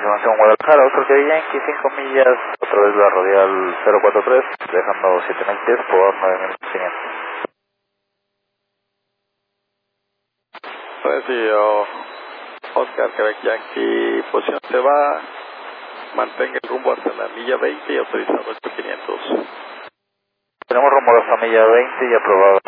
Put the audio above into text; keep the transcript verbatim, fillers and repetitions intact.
confirmación Guadalajara, otro que Yankee, cinco millas, otra vez la radial cero cuatro tres, dejando siete mil pies por nueve mil quinientos. Recibido Oscar Quebec Yankee, posición se va, mantenga el rumbo hasta la milla veinte y autorizado ocho mil quinientos. Tenemos rumbo hasta milla veinte y aprobado